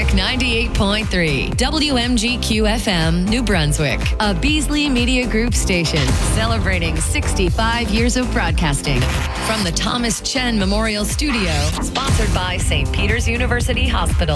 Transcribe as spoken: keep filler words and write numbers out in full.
Talk ninety-eight point three, W M G Q F M, New Brunswick, a Beasley Media Group station celebrating sixty-five years of broadcasting. From the Thomas Chen Memorial Studio, sponsored by Saint Peter's University Hospital.